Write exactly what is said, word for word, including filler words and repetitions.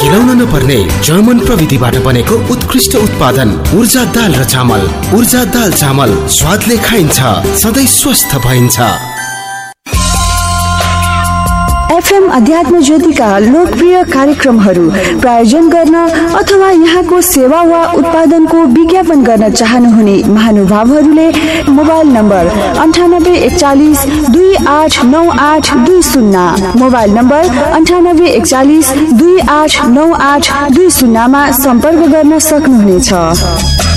हिलाउन नपर्ने जर्मन प्रविधिबाट बनेको उत्कृष्ट उत्पादन ऊर्जा दाल र चामल। ऊर्जा दाल चामल स्वादले खाइन्छ, सधैँ स्वस्थ भइन्छ। एफएम अध्यात्म ज्योतिका लोकप्रिय कार्यक्रमहरू प्रायोजन गर्न अथवा यहाँको सेवा वा उत्पादनको विज्ञापन गर्न चाहनुहुने महानुभावहरूले मोबाइल नम्बर अन्ठानब्बे एकचालिस दुई आठ नौ आठ दुई शून्य मोबाइल नम्बर अन्ठानब्बे एकचालिस दुई आठ नौ आठ दुई शून्यमा सम्पर्क गर्न सक्नुहुनेछ।